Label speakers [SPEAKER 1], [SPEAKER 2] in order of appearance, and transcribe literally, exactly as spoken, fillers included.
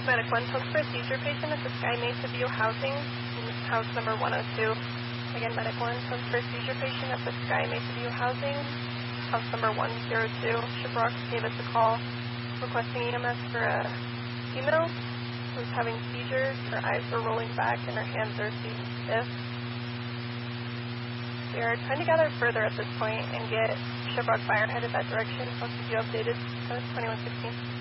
[SPEAKER 1] Medic one, post for a seizure patient at the Sky Mesa View housing, house number one oh two. Again, Medic one, post for a seizure patient at the Sky Mesa View housing, house number one oh two. Shabrock gave us a call requesting E M S for a female who's having seizures. Her eyes were rolling back and her hands are seeming stiff. We are trying to gather further at this point and get Shabrock Fire headed that direction. I'll keep you updated. twenty-one sixteen.